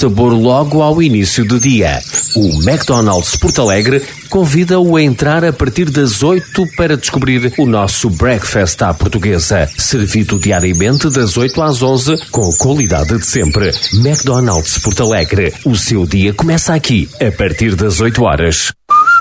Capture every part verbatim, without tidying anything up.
sabor logo ao início do dia. O McDonald's Porto Alegre convida-o a entrar a partir das oito para descobrir o nosso breakfast à portuguesa, servido diariamente das oito às onze com a qualidade de sempre. McDonald's Porto Alegre. O seu dia começa aqui, a partir das oito horas.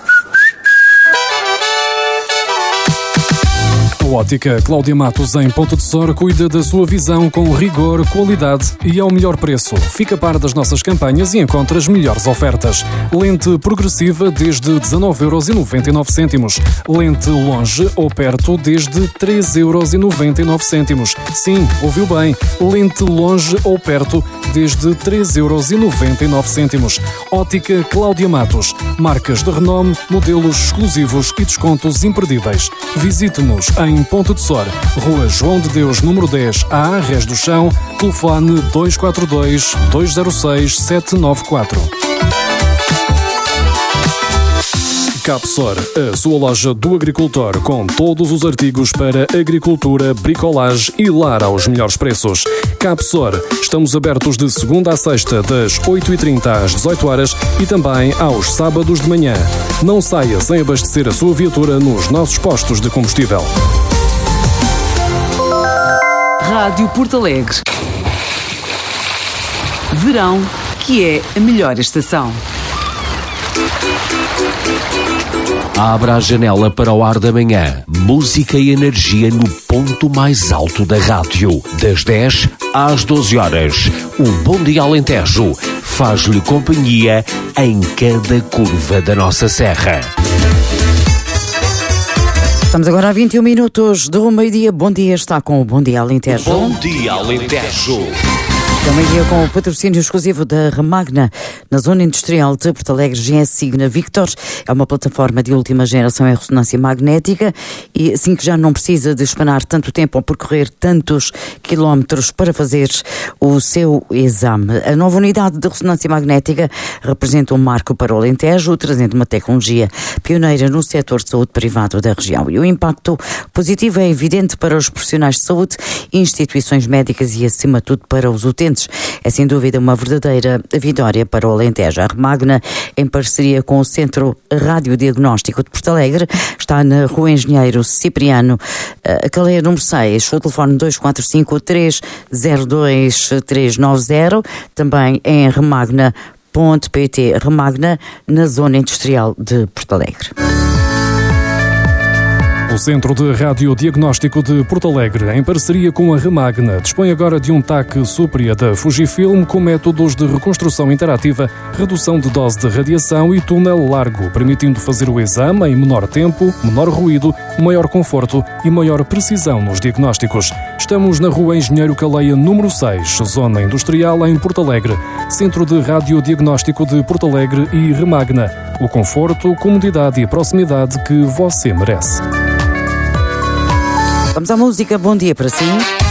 A ótica Cláudia Matos em Ponta de Sor cuida da sua visão com rigor, qualidade e ao melhor preço. Fica a par das nossas campanhas e encontra as melhores ofertas. Lente progressiva desde dezanove euros e noventa e nove cêntimos. Lente longe ou perto desde treze euros e noventa e nove cêntimos. Sim, ouviu bem. Lente longe ou perto desde treze euros e noventa e nove cêntimos. Ótica Cláudia Matos. Marcas de renome, modelos exclusivos e descontos imperdíveis. Visite-nos em Ponta de Sor, Rua João de Deus, número dez, A, Res do Chão, telefone dois quatro dois, dois zero seis, sete nove quatro. Capsor, a sua loja do agricultor com todos os artigos para agricultura, bricolagem e lar aos melhores preços. Capsor, estamos abertos de segunda a sexta das oito e trinta às dezoito horas e também aos sábados de manhã. Não saia sem abastecer a sua viatura nos nossos postos de combustível. Rádio Porto Alegre. Verão, que é a melhor estação. Abra a janela para o ar da manhã. Música e energia no ponto mais alto da rádio. Das dez às doze horas. O Bom Dia Alentejo faz-lhe companhia em cada curva da nossa serra. Estamos agora a vinte e um minutos do meio-dia. Bom dia, está com o Bom Dia Alentejo. Bom Dia Alentejo. Também dia com o patrocínio exclusivo da Remagna, na Zona Industrial de Porto Alegre. G S Signa Victor é uma plataforma de última geração em ressonância magnética e assim que já não precisa de espanar tanto tempo ou percorrer tantos quilómetros para fazer o seu exame. A nova unidade de ressonância magnética representa um marco para o Alentejo, trazendo uma tecnologia pioneira no setor de saúde privado da região. E o impacto positivo é evidente para os profissionais de saúde, instituições médicas e, acima de tudo, para os utentes. É sem dúvida uma verdadeira vitória para o Alentejo. A Remagna, em parceria com o Centro Radiodiagnóstico de Porto Alegre, está na Rua Engenheiro Cipriano, a Caleia número seis, o telefone dois quatro cinco, três zero dois, três nove zero, também em remagna ponto pt. Remagna, na Zona Industrial de Porto Alegre. O Centro de Radiodiagnóstico de Porto Alegre, em parceria com a Remagna, dispõe agora de um T A C Supria da Fujifilm com métodos de reconstrução interativa, redução de dose de radiação e túnel largo, permitindo fazer o exame em menor tempo, menor ruído, maior conforto e maior precisão nos diagnósticos. Estamos na Rua Engenheiro Caleia, número seis, Zona Industrial, em Porto Alegre. Centro de Radiodiagnóstico de Porto Alegre e Remagna. O conforto, comodidade e proximidade que você merece. Vamos à música. Bom dia para si.